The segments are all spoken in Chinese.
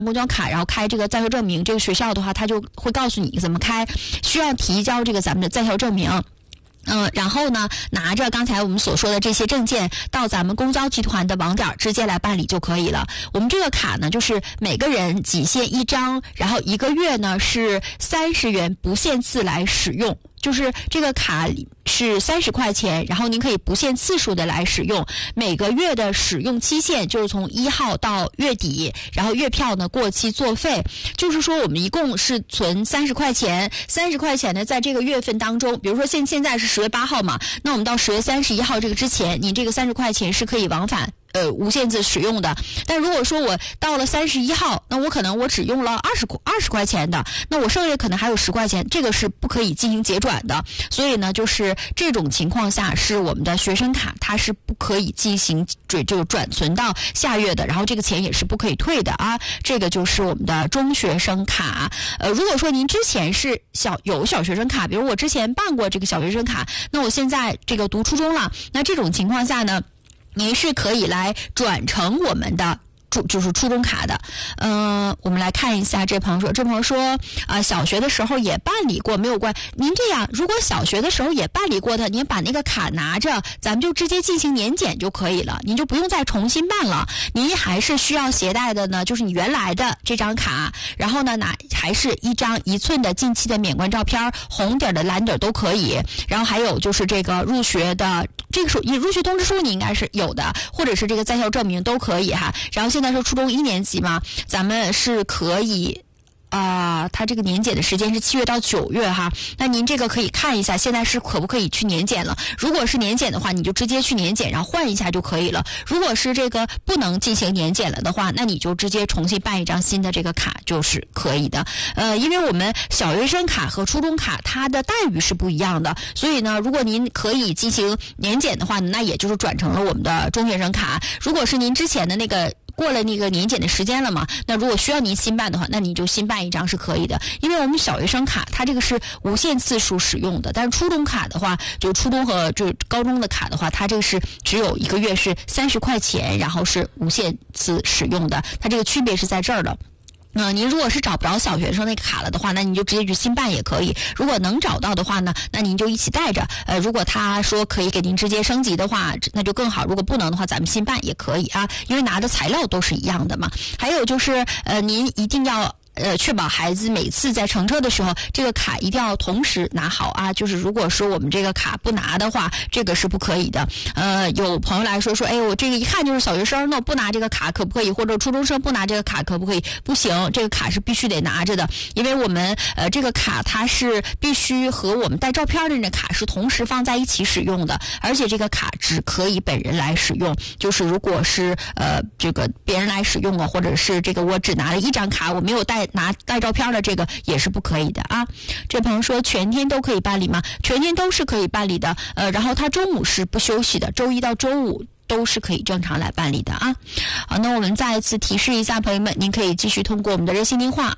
公交卡，然后开这个在校证明，这个学校的话，他就会告诉你怎么开，需要提交这个咱们的在校证明。然后呢，拿着刚才我们所说的这些证件到咱们公交集团的网点直接来办理就可以了。我们这个卡呢，就是每个人仅限1张，然后1个月呢是30元，不限次来使用。就是这个卡是30块钱，然后您可以不限次数的来使用，每个月的使用期限就是从1号到月底，然后月票呢过期作废。就是说我们一共是存30块钱，30块钱呢在这个月份当中，比如说现在是10月8号嘛，那我们到10月31号这个之前，您这个30块钱是可以往返无限次使用的。但如果说我到了31号，那我可能只用了20块钱的，那我剩下可能还有10块钱，这个是不可以进行结转的。所以呢，就是这种情况下是我们的学生卡，它是不可以进行就转存到下月的，然后这个钱也是不可以退的啊。这个就是我们的中学生卡。如果说您之前是有小学生卡，比如我之前办过这个小学生卡，那我现在这个读初中了，那这种情况下呢，您是可以来转成我们的就是初中卡的。我们来看一下这朋友说小学的时候也办理过，没有关。您这样，如果小学的时候也办理过的，您把那个卡拿着，咱们就直接进行年检就可以了，您就不用再重新办了。您还是需要携带的呢，就是你原来的这张卡，然后呢还是1张1寸的近期的免冠照片，红点的蓝点都可以。然后还有就是这个入学的这个入学通知书你应该是有的，或者是这个在校证明都可以哈。然后现在是初中1年级嘛，咱们是可以它这个年检的时间是7月到9月哈，那您这个可以看一下，现在是可不可以去年检了？如果是年检的话，你就直接去年检，然后换一下就可以了。如果是这个不能进行年检了的话，那你就直接重新办一张新的这个卡就是可以的。因为我们小学生卡和初中卡它的待遇是不一样的，所以呢，如果您可以进行年检的话，那也就是转成了我们的中学生卡。如果是您之前的那个过了那个年检的时间了嘛，那如果需要您新办的话，那你就新办一张是可以的。因为我们小学生卡它这个是无限次数使用的，但是初中卡的话，就初中和就高中的卡的话，它这个是只有1个月是30块钱，然后是无限次使用的，它这个区别是在这儿的。您如果是找不着小学生那个卡了的话，那您就直接去新办也可以。如果能找到的话呢，那您就一起带着。如果他说可以给您直接升级的话，那就更好。如果不能的话，咱们新办也可以啊，因为拿的材料都是一样的嘛。还有就是您一定要确保孩子每次在乘车的时候，这个卡一定要同时拿好啊。就是如果说我们这个卡不拿的话，这个是不可以的。有朋友来说，我这个一看就是小学生，那我不拿这个卡可不可以？或者初中生不拿这个卡可不可以？不行，这个卡是必须得拿着的，因为我们这个卡它是必须和我们带照片的那卡是同时放在一起使用的，而且这个卡只可以本人来使用。就是如果是这个别人来使用啊，或者是这个我只拿了1张卡，我没有带照片的，这个也是不可以的啊。这朋友说全天都可以办理吗？全天都是可以办理的。然后他中午是不休息的，周一到周五都是可以正常来办理的啊。好，那我们再一次提示一下朋友们，您可以继续通过我们的热线电话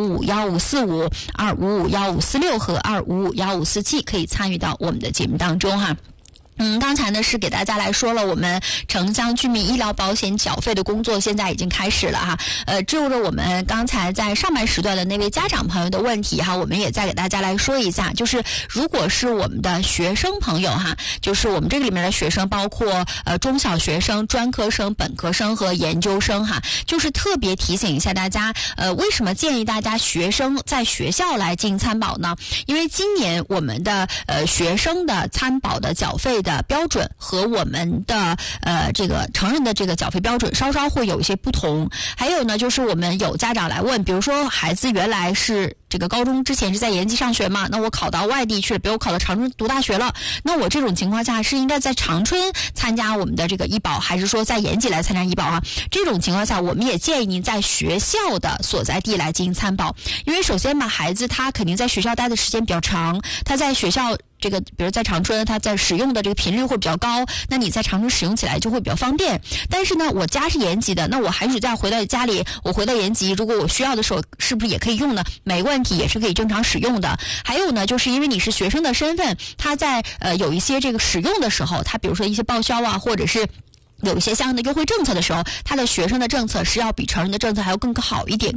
2551545、2551546和2551547可以参与到我们的节目当中哈。刚才呢是给大家来说了我们城乡居民医疗保险缴费的工作现在已经开始了哈。就着我们刚才在上半时段的那位家长朋友的问题哈，我们也再给大家来说一下，就是如果是我们的学生朋友哈，就是我们这个里面的学生包括中小学生、专科生、本科生和研究生哈，就是特别提醒一下大家，为什么建议大家学生在学校来进行参保呢？因为今年我们的学生的参保的缴费的标准和我们的这个成人的这个缴费标准稍稍会有一些不同。还有呢，就是我们有家长来问，比如说孩子原来是这个高中之前是在延吉上学嘛，那我考到外地去了，比如我考到长春读大学了，那我这种情况下是应该在长春参加我们的这个医保，还是说在延吉来参加医保啊？这种情况下，我们也建议您在学校的所在地来进行参保，因为首先吧，孩子他肯定在学校待的时间比较长，他在学校这个比如在长春他在使用的这个频率会比较高，那你在长春使用起来就会比较方便。但是呢，我家是延吉的，那我寒暑假回到家里，我回到延吉，如果我需要的时候是不是也可以用呢？没问题，也是可以正常使用的。还有呢，就是因为你是学生的身份，他在有一些这个使用的时候，他比如说一些报销啊，或者是有一些相应的优惠政策的时候，它的学生的政策是要比成人的政策还要更好一点。